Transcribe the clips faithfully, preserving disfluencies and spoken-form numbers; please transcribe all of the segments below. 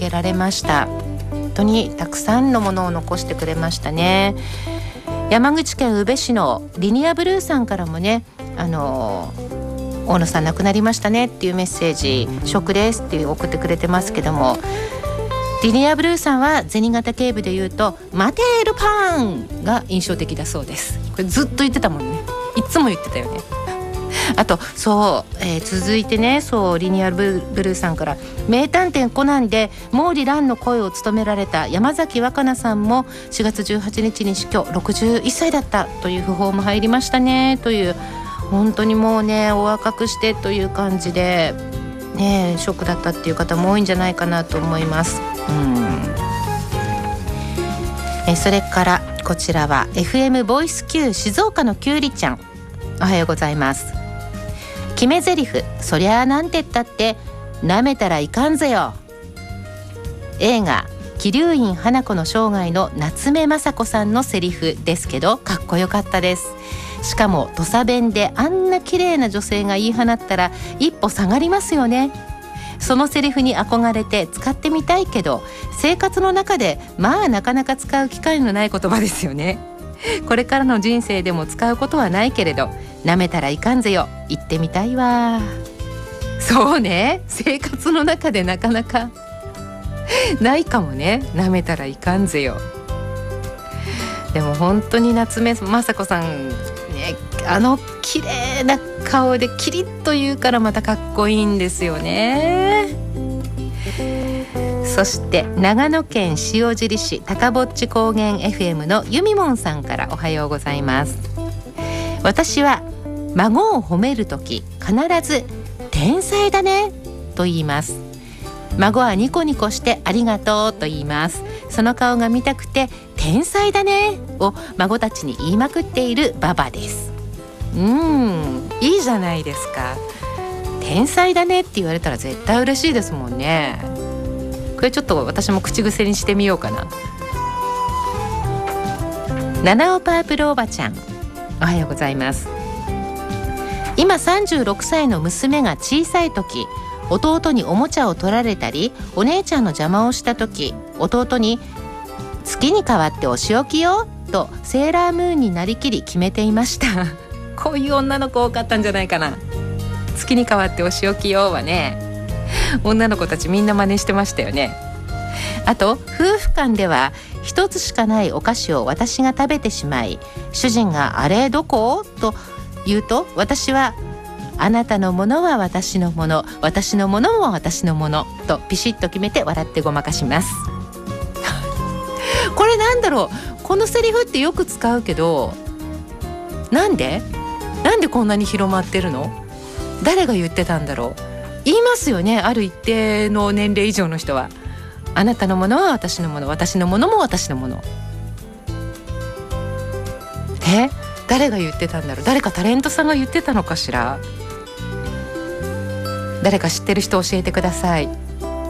けられました。本当にたくさんのものを残してくれましたね。山口県宇部市のリニアブルーさんからもね、あの大野さん亡くなりましたねっていうメッセージ、ショックですって送ってくれてますけども、リニアブルーさんは銭形警部で言うとマテールパンが印象的だそうです。これずっと言ってたもんね。いつも言ってたよね。あとそう、えー、続いてね、そうリニアブルーさんから名探偵コナンで毛利蘭の声を務められた山崎若菜さんもしがつじゅうはちにちに死去、ろくじゅういっさいだったという訃報も入りましたね。という本当にもうねお若くしてという感じでね、ショックだったっていう方も多いんじゃないかなと思います。うんえそれからこちらは エフエム ボイス Q 静岡のきゅうりちゃん、おはようございます。決め台詞、そりゃあなんて言ったって舐めたらいかんぜよ。映画桐生院花子の生涯の夏目雅子さんのセリフですけど、かっこよかったです。しかも土佐弁であんな綺麗な女性が言い放ったら一歩下がりますよね。そのセリフに憧れて使ってみたいけど、生活の中でまあなかなか使う機会のない言葉ですよね。これからの人生でも使うことはないけれど、舐めたらいかんぜよ、言ってみたいわ。そうね、生活の中でなかなかないかもね、舐めたらいかんぜよ。でも本当に夏目雅子さんね、あの綺麗な顔でキリッと言うからまたかっこいいんですよね。そして長野県塩尻市高ぼっち高原 エフエム のゆみもんさんからおはようございます。私は孫を褒めるとき必ず天才だねと言います。孫はニコニコしてありがとうと言います。その顔が見たくて天才だねを孫たちに言いまくっているババです。うーん、いいじゃないですか。天才だねって言われたら絶対嬉しいですもんね。これちょっと私も口癖にしてみようかな。七尾パープルおばちゃん、おはようございます。今さんじゅうろくさいの娘が小さい時、弟におもちゃを取られたりお姉ちゃんの邪魔をした時、弟に月に代わってお仕置きよとセーラームーンになりきり決めていました。こういう女の子多かったんじゃないかな。月に代わってお仕置きよはね、女の子たちみんな真似してましたよね。あと夫婦間では一つしかないお菓子を私が食べてしまい、主人があれどこ？と言うと、私はあなたのものは私のもの、私のものも私のものとピシッと決めて笑ってごまかします。これなんだろう、このセリフってよく使うけど、なんでなんでこんなに広まってるの？誰が言ってたんだろう。言いますよね、ある一定の年齢以上の人は。あなたのものは私のもの、私のものも私のもの。え、誰が言ってたんだろう。誰かタレントさんが言ってたのかしら。誰か知ってる人教えてください。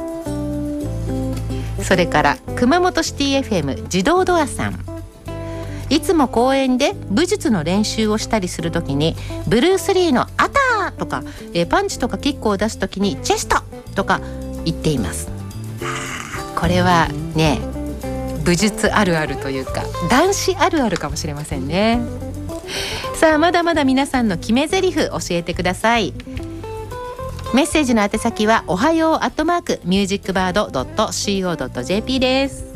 それから熊本シティ エフエム 自動ドアさん、いつも公園で武術の練習をしたりするときにブルース・リーのアターとか、えパンチとかキックを出すときにチェストとか言っています。これはね、武術あるあるというか男子あるあるかもしれませんね。さあ、まだまだ皆さんの決め台詞教えてください。メッセージの宛先はおはようアットマークミュージックバードドットシーオードットジェーピーです。